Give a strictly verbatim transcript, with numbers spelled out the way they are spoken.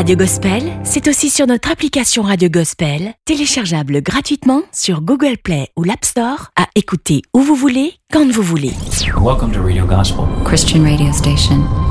Radio Gospel, c'est aussi sur notre application Radio Gospel, téléchargeable gratuitement sur Google Play ou l'App Store, à écouter où vous voulez, quand vous voulez. Welcome to Radio Gospel, Christian radio station.